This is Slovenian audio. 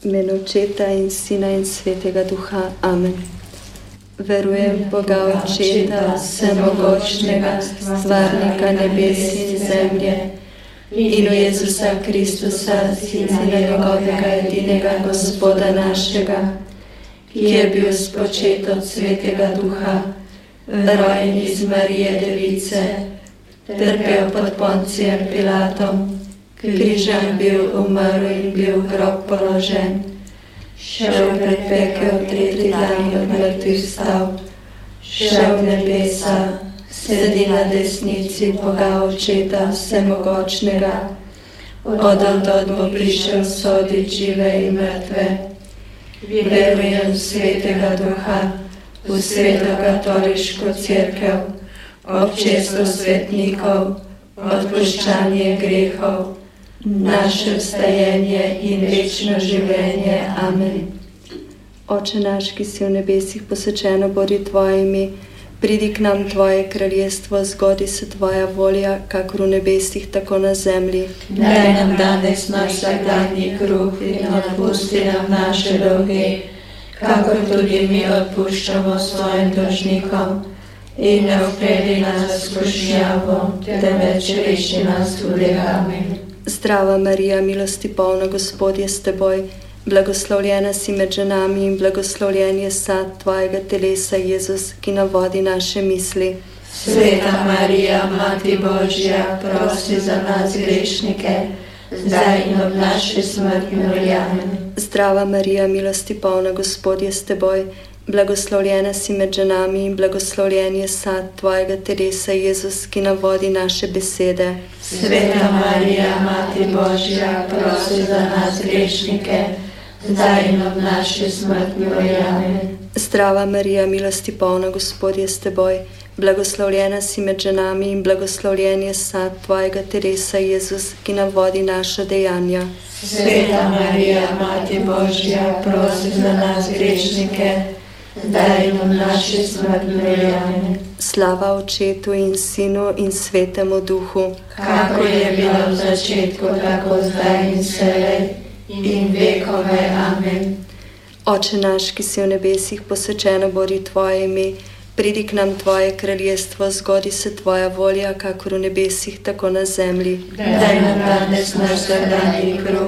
V imenu Očeta in Sina in Svetega Duha. Amen. Verujem v Boga Očeta, vsemogočnega, stvarnika nebes in zemlje, in v Jezusa Kristusa, Sina njegovega edinega Gospoda našega, ki je bil spočet od Svetega Duha, rojen iz Marije Device, trpel pod Poncijem Pilatom, križan bil, umrl in bil v grob položen, šel pred pekel, tretji dan od mrtvih vstal, šel v nebesa, sedi na desnici Boga Očeta vsemogočnega, od bo prišel sodit žive in mrtve. Verujem v Svetega Duha, v Sveto katoliško cerkev, občestvo svetnikov, odpuščanje grehov, naše vstajenje in večno življenje. Amen. Oče naš, ki si v nebesih, posvečeno bodi tvoje ime, pridi k nam tvoje kraljestvo, zgodi se tvoja volja, kakor v nebesih, tako na zemlji. Daj nam danes naš vsakdanji kruh in odpusti nam naše dolge, kakor tudi mi odpuščamo svojim dolžnikom. In ne vpelji nas v skušnjavo, temveč reši nas hudega. Amen. Zdrava Marija, milosti polna, Gospod je s teboj, blagoslovljena si med ženami in blagoslovljen je sad tvojega telesa, Jezus, ki navodi naše misli. Sveta Marija, Mati Božja, prosi za nas grešnike, zdaj in ob naši smrti. Amen. Zdrava Marija, milosti polna, Gospod je s teboj, blagoslovljena si med ženami in blagoslovljen je sad tvojega telesa, Jezus, ki navodi naše besede. Sveta Marija, Mati Božja, prosi za nas grešnike, zdaj in ob naši smrti. Amen. Zdrava Marija, milosti polna, Gospod je s teboj, blagoslovljena si med ženami in blagoslovljen je sad tvojega telesa, Jezus, ki navodi naša dejanja. Sveta Marija, Mati Božja, prosi za nas grešnike, zdaj in ob naši smrti. Amen. Slava Očetu in Sinu in Svetemu Duhu, kakor je bilo v začetku, tako zdaj in vselej in vekove. Amen. Oče naš, ki si v nebesih, posvečeno bodi tvoje ime, pridi k nam tvoje kraljestvo, zgodi se tvoja volja, kakor v nebesih, tako na zemlji. Daj nam danes naš vsakdanji kruh